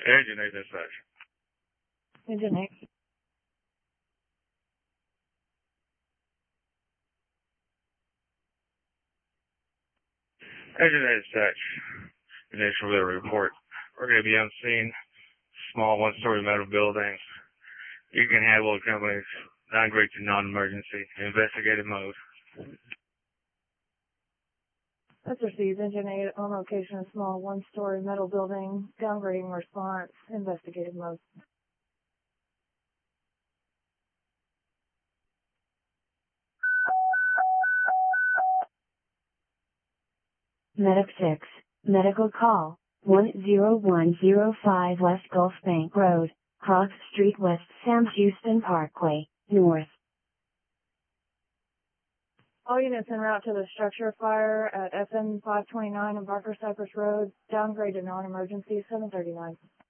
Engine 8 dispatch. Engine 8. Engine 8 dispatch. Initial report. We're going to be on scene. Small one-story metal building. You can handle the company's downgrade to non-emergency. Investigative mode. That's received. Engine 8 on location, a small one-story metal building. Downgrading response. Investigative mode. Medic 6, medical call, 10105 West Gulf Bank Road, Cross Street West Sam Houston Parkway, North. All units en route to the structure fire at FN 529 and Barker Cypress Road. Downgrade to non-emergency, 739.